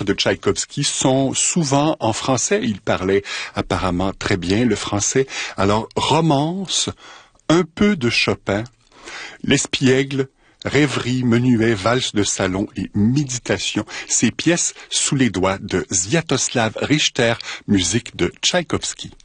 œuvres de Tchaïkovski sont souvent en français. Il parlait apparemment très bien le français. Alors, romance, un peu de Chopin, l'espiègle, rêverie, menuet, valse de salon et méditation. Ces pièces sous les doigts de Sviatoslav Richter, musique de Tchaïkovski.